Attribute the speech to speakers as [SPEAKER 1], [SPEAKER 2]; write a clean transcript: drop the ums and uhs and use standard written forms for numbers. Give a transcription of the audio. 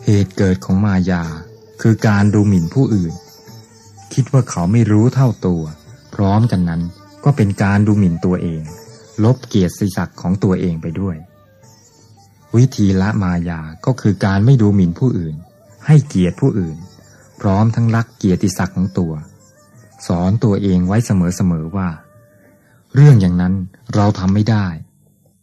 [SPEAKER 1] เหตุเกิดของมายาคือการดูหมิ่นผู้อื่นคิดว่าเขาไม่รู้เท่าตัวพร้อมกันนั้นก็เป็นการดูหมิ่นตัวเองลบเกียรติศักดิ์ของตัวเองไปด้วยวิธีละมายาก็คือการไม่ดูหมิ่นผู้อื่นให้เกียรติผู้อื่นพร้อมทั้งรักเกียรติศักดิ์ของตัวสอนตัวเองไว้เสมอๆว่าเรื่องอย่างนั้นเราทำไม่ได้